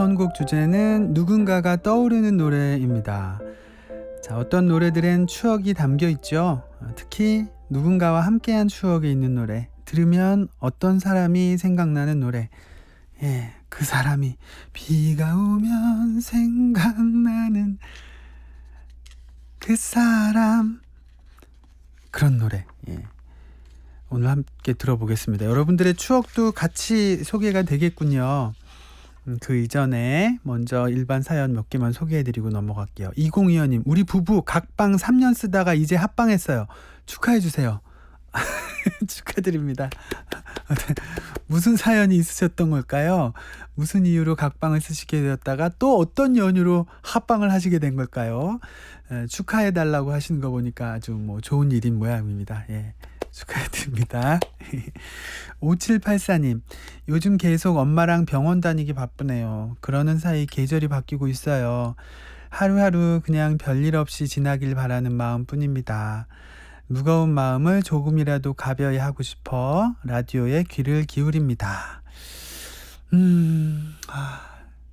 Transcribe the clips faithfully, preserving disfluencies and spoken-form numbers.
선곡 주제는 누군가가 떠오르는 노래입니다. 자, 어떤 노래들엔 추억이 담겨 있죠. 특히 누군가와 함께한 추억이 있는 노래, 들으면 어떤 사람이 생각나는 노래. 예, 그 사람이 비가 오면 생각나는 그 사람, 그런 노래. 예. 오늘 함께 들어보겠습니다. 여러분들의 추억도 같이 소개가 되겠군요. 음, 그 이전에 먼저 일반 사연 몇 개만 소개해드리고 넘어갈게요. 이공이오님, 우리 부부 각방 삼 년 쓰다가 이제 합방했어요. 축하해주세요. 축하드립니다. 무슨 사연이 있으셨던 걸까요? 무슨 이유로 각방을 쓰시게 되었다가 또 어떤 연유로 합방을 하시게 된 걸까요? 에, 축하해달라고 하시는 거 보니까 아주 뭐 좋은 일인 모양입니다. 예. 축하드립니다. 오칠팔사님, 요즘 계속 엄마랑 병원 다니기 바쁘네요. 그러는 사이 계절이 바뀌고 있어요. 하루하루 그냥 별일 없이 지나길 바라는 마음뿐입니다. 무거운 마음을 조금이라도 가벼이 하고 싶어 라디오에 귀를 기울입니다. 음, 아,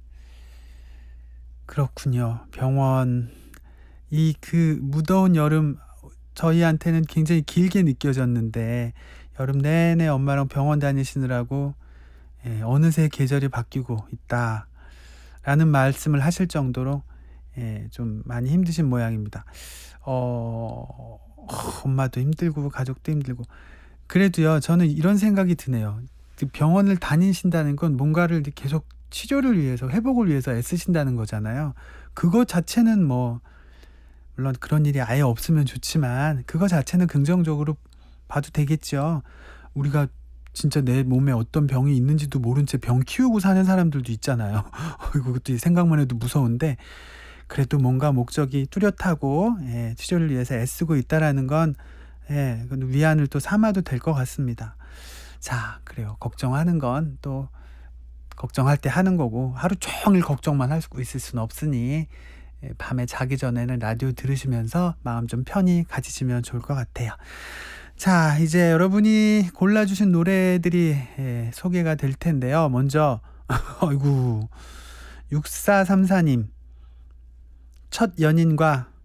그렇군요. 병원, 이 그 무더운 여름, 저희한테는 굉장히 길게 느껴졌는데 여름 내내 엄마랑 병원 다니시느라고 예, 어느새 계절이 바뀌고 있다라는 말씀을 하실 정도로 예, 좀 많이 힘드신 모양입니다. 어, 엄마도 힘들고 가족도 힘들고, 그래도요, 저는 이런 생각이 드네요. 병원을 다니신다는 건 뭔가를 계속 치료를 위해서, 회복을 위해서 애쓰신다는 거잖아요. 그거 자체는 뭐 물론 그런 일이 아예 없으면 좋지만 그거 자체는 긍정적으로 봐도 되겠죠. 우리가 진짜 내 몸에 어떤 병이 있는지도 모른 채 병 키우고 사는 사람들도 있잖아요. 그것도 생각만 해도 무서운데, 그래도 뭔가 목적이 뚜렷하고 예, 치료를 위해서 애쓰고 있다라는 건 예, 위안을 또 삼아도 될 것 같습니다. 자, 그래요. 걱정하는 건 또 걱정할 때 하는 거고, 하루 종일 걱정만 할 수 있을 수는 없으니 예, 밤에 자기 전에는 라디오 들으시면서 마음 좀 편히 가지시면 좋을 것 같아요. 자, 이제 여러분이 골라주신 노래들이 예, 소개가 될 텐데요. 먼저 아이고, 육사삼사님, 첫 연인과